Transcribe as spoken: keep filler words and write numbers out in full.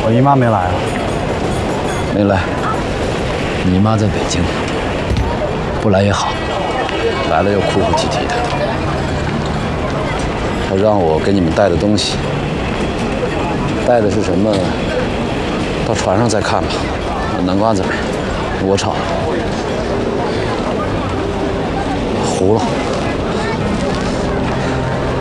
我姨妈没来啊？ 没来。你妈在北京，不来也好，来了又哭哭啼啼的。她让我给你们带的东西，带的是什么？到船上再看吧。南瓜籽儿，鹅肠，糊了。